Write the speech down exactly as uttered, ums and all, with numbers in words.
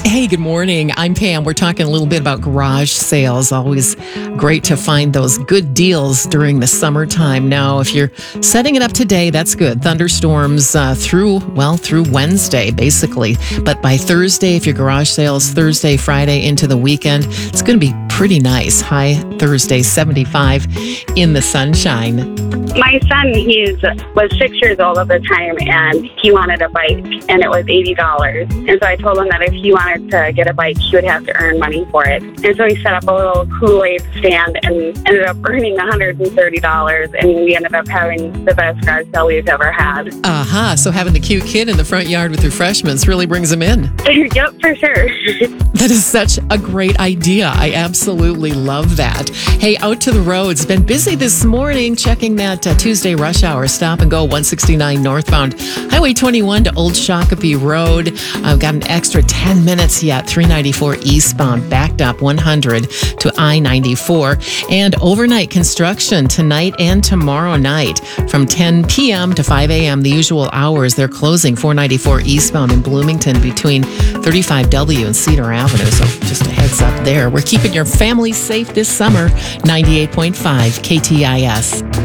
Hey, good morning. I'm Pam. We're talking a little bit about garage sales. Always great to find those good deals during the summertime. Now, if you're setting it up today, that's good. Thunderstorms uh, through, well, through Wednesday, basically. But by Thursday, if your garage sales Thursday, Friday into the weekend, it's going to be pretty nice. High Thursday, seventy-five in the sunshine. My son, he's was six years old at the time, and he wanted a bike, and it was eighty dollars. And so I told him that if he wanted to get a bike, he would have to earn money for it. And so he set up a little Kool-Aid stand and ended up earning one hundred thirty dollars, and we ended up having the best garage sale we've ever had. Aha, so having the cute kid in the front yard with refreshments really brings him in. Yep, for sure. That is such a great idea. I absolutely love that. Hey, out to the roads. Been busy this morning checking that uh, Tuesday rush hour. Stop and go one sixty-nine northbound. Highway twenty-one to Old Shakopee Road. I've got an extra ten minutes yet. three ninety-four eastbound backed up one hundred to I ninety-four. And overnight construction tonight and tomorrow night from ten p.m. to five a.m. The usual hours. They're closing four ninety-four eastbound in Bloomington between thirty-five W and Cedar Avenue. So just a heads up there. We're keeping your family safe this summer. ninety-eight point five K T I S.